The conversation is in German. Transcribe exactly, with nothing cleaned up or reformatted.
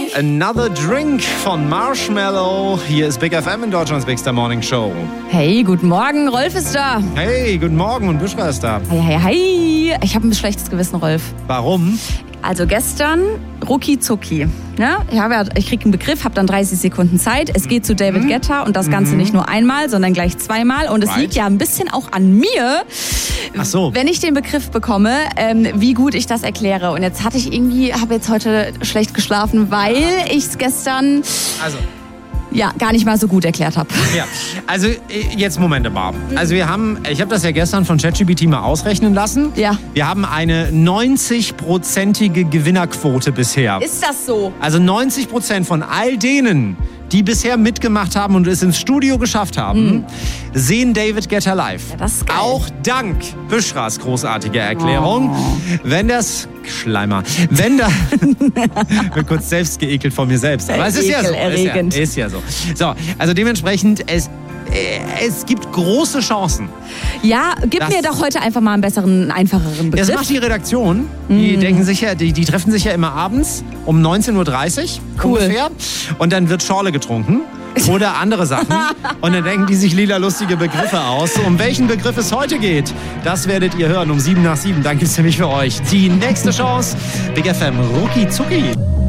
Another Drink von Marshmallow. Hier ist Big F M in Deutschlands Bigster Morning Show. Hey, guten Morgen, Rolf ist da. Hey, guten Morgen und Buschra ist da. Hey, hey, hey. Ich habe ein schlechtes Gewissen, Rolf. Warum? Also gestern, rucki zucki. Ne? Ich, habe ja, ich kriege einen Begriff, habe dann dreißig Sekunden Zeit. Es geht zu David Guetta und das Ganze nicht nur einmal, sondern gleich zweimal. Und es Right. liegt ja ein bisschen auch an mir, Ach so. wenn ich den Begriff bekomme, ähm, wie gut ich das erkläre. Und jetzt hatte ich irgendwie, habe jetzt heute schlecht geschlafen, weil ich es gestern Also, ja gar nicht mal so gut erklärt habe. ja. Also, jetzt Moment mal. Also, wir haben, ich habe das ja gestern von ChatGPT mal ausrechnen lassen. Ja. Wir haben eine neunzig-prozentige Gewinnerquote bisher. Ist das so? Also neunzig Prozent von all denen, die bisher mitgemacht haben und es ins Studio geschafft haben, sehen David Guetta live. Ja, das ist geil. Auch dank Büschras großartiger Erklärung. Oh. Wenn das... Schleimer. Wenn da... Ich bin kurz selbst geekelt von mir selbst. Aber es ist ja so. Ist ja, Ekelerregend. ist ja so. So, also dementsprechend, es, äh, es gibt große Chancen. Ja, gib Das- mir doch heute einfach mal einen besseren, einfacheren Das Begriff. macht die Redaktion. Die denken sich ja, die, die treffen sich ja immer abends um neunzehn Uhr dreißig Cool. ungefähr. Und dann wird Schorle getrunken. Oder andere Sachen. Und dann denken die sich lila lustige Begriffe aus. Um welchen Begriff es heute geht, das werdet ihr hören um sieben nach sieben. Dann gibt's nämlich für euch die nächste Chance. Big F M, rucki zucki.